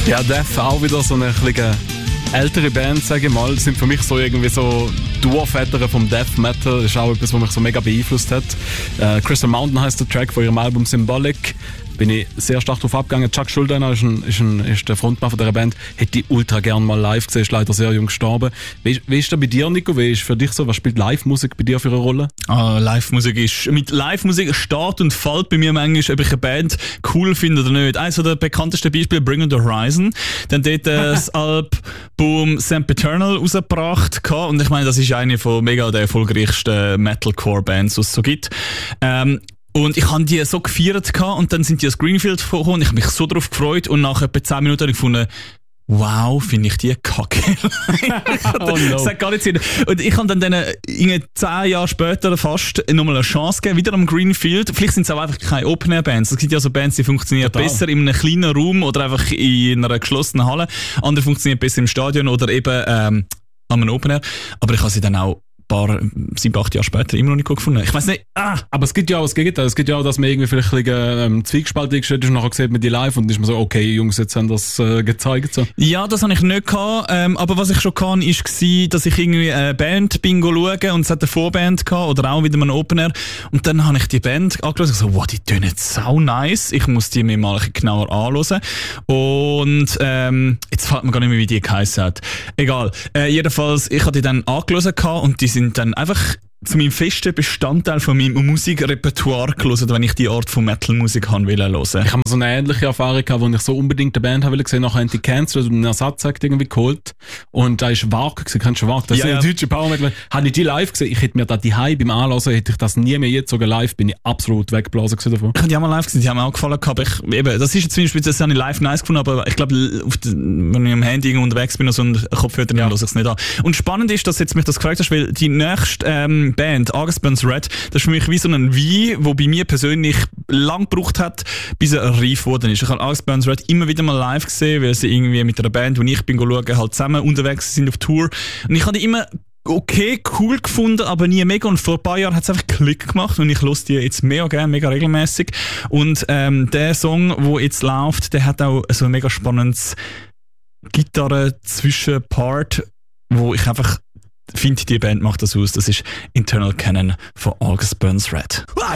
Ja, Death auch wieder so eine bisschen ältere Band, sage ich mal, sind für mich so irgendwie so Urväter vom Death Metal. Das ist auch etwas, was mich so mega beeinflusst hat. Crystal Mountain heisst der Track von ihrem Album Symbolic. Bin ich sehr stark drauf abgegangen. Chuck Schuldiner ist der Frontmann von dieser Band. Hätte ich ultra gern mal live gesehen, ist leider sehr jung gestorben. Wie ist das bei dir, Nico? Wie ist für dich so? Was spielt Live-Musik bei dir für eine Rolle? Live-Musik ist, mit Live-Musik steht und fällt bei mir manchmal, ob ich eine Band cool finde oder nicht. Eines der bekanntesten Beispiele, Bring On The Horizon. Dann dort das Album Sempiternal rausgebracht. Und ich meine, das ist eine von mega der erfolgreichsten Metalcore-Bands, die es so gibt. Und ich habe die so gefeiert und dann sind die aus Greenfield gekommen und ich habe mich so darauf gefreut und nach etwa 10 Minuten habe ich gefunden, wow, finde ich die kacke. Oh no. Das sagt gar nicht Sinn. Und ich habe dann denen 10 Jahre später fast nochmal eine Chance gegeben, wieder am Greenfield. Vielleicht sind es auch einfach keine Open-Air-Bands. Es gibt ja so Bands, die funktionieren besser in einem kleinen Raum oder einfach in einer geschlossenen Halle. Andere funktionieren besser im Stadion oder eben an einem Open-Air. Aber ich habe sie dann auch 7-8 Jahre später immer noch nicht gut gefunden. Ich weiss nicht. Aber es gibt ja auch das Gegenteil. Es gibt ja auch, dass man irgendwie vielleicht ein bisschen zwiegespalten gestellt ist und nachher sieht man die live und ist man so, okay, Jungs, jetzt haben das gezeigt. So. Ja, das habe ich nicht gehabt. Aber was ich schon kann, war, dass ich irgendwie eine Band-Bingo schaue und es hat eine Vorband gehabt oder auch wieder mal ein Opener. Und dann habe ich die Band angeschaut und so, wow, die tönen sau nice. Ich muss die mir mal ein bisschen genauer anschauen. Und jetzt fällt mir gar nicht mehr, wie die geheißen hat. Egal. Jedenfalls, ich habe die dann angeschaut und die sind dann einfach zu meinem festen Bestandteil von meinem Musikrepertoire gelesen, wenn ich die Art von Metal-Musik hören wollte. Ich habe so eine ähnliche Erfahrung gehabt, wo ich so unbedingt eine Band haben wollte, nachher haben die cancelled und einen Ersatzakt irgendwie geholt. Und da ist Wark gewesen, kennst du Wark? Das ist eine deutsche Power Metal. Habe ich die live gesehen? Ich hätte mir da die High beim Anlassen, hätte ich das nie mehr jetzt sogar live, bin ich absolut weggeblasen davon. Ich habe die auch mal live gesehen, die haben mir auch gefallen gehabt. Das ist jetzt zumindest, das habe ich live nice gefunden, aber ich glaube, wenn ich am Handy unterwegs bin und so einen Kopfhörer, dann höre ich es nicht an. Und spannend ist, dass jetzt mich das gefragt hast, weil die nächste Band, August Burns Red, das ist für mich wie so ein Wein, wo bei mir persönlich lang gebraucht hat, bis er reif geworden ist. Ich habe August Burns Red immer wieder mal live gesehen, weil sie irgendwie mit einer Band, wo ich bin schauen, halt zusammen unterwegs sind auf Tour. Und ich habe die immer okay, cool gefunden, aber nie mega. Und vor ein paar Jahren hat es einfach Klick gemacht und ich höre die jetzt mega gerne, mega regelmäßig. Und der Song, der jetzt läuft, der hat auch so ein mega spannendes Gitarre-Zwischenpart, wo ich einfach finde, die Band macht das aus. Das ist Internal Canon von August Burns Red.